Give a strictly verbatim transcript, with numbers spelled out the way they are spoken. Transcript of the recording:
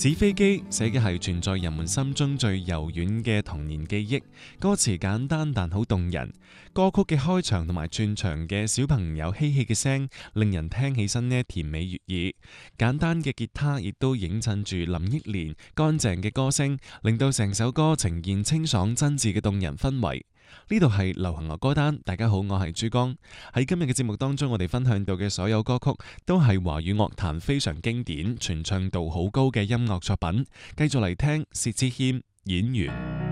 紙飛機寫嘅係存在人們心中最柔軟嘅童年記憶，歌詞簡單但好動人。歌曲嘅開場同埋轉場嘅小朋友嬉戲嘅聲，令人聽起身呢甜美悅耳。簡單嘅吉他亦都映襯住林憶蓮乾淨嘅歌聲，令到成首歌呈現清爽真摯嘅動人氛圍。呢度係流行樂歌單，大家好，我係珠江。喺今日嘅節目當中，我哋分享到嘅所有歌曲都係華語樂壇非常經典、傳唱度好高嘅音樂作品。繼續嚟聽薛之謙演員。